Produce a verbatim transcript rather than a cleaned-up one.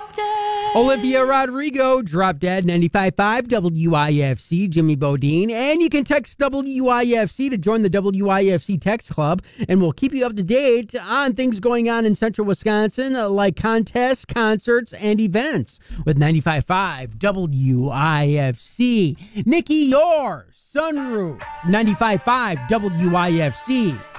dead. Olivia Rodrigo, Drop Dead, ninety-five point five W I F C, Jimmy Bodine. And you can text W I F C to join the W I F C text club, and we'll keep you up to date on things going on in central Wisconsin, uh, like contests, concerts, and events with ninety-five point five W I F C. Nikki, your Sunroof, ninety-five point five W I F C.